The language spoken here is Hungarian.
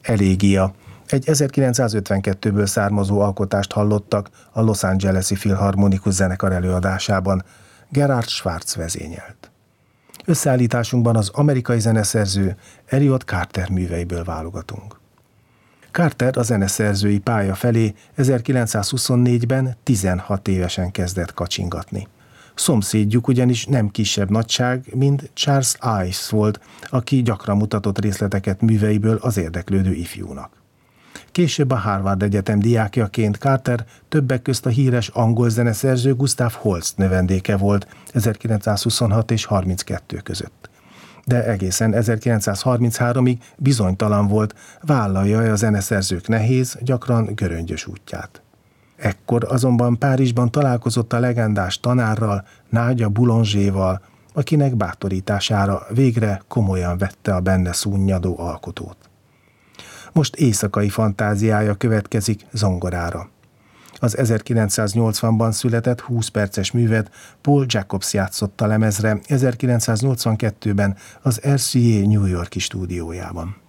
Elégia. Egy 1952-ből származó alkotást hallottak a Los Angeles-i Filharmonikus Zenekar előadásában. Gerhard Schwarz vezényelt. Összeállításunkban az amerikai zeneszerző Elliott Carter műveiből válogatunk. Carter a zeneszerzői pálya felé 1924-ben 16 évesen kezdett kacsingatni. Szomszédjuk ugyanis nem kisebb nagyság, mint Charles Ives volt, aki gyakran mutatott részleteket műveiből az érdeklődő ifjúnak. Később a Harvard Egyetem diákjaként Carter többek közt a híres angol zeneszerző Gustav Holst növendéke volt 1926 és 32 között. De egészen 1933-ig bizonytalan volt, vállalja-e a zeneszerzők nehéz, gyakran göröngyös útját. Ekkor azonban Párizsban találkozott a legendás tanárral, Nágya Boulangéval, akinek bátorítására végre komolyan vette a benne szunnyadó alkotót. Most éjszakai fantáziája következik zongorára. Az 1980-ban született 20 perces művet Paul Jacobs játszotta lemezre 1982-ben az RCA New York-i stúdiójában.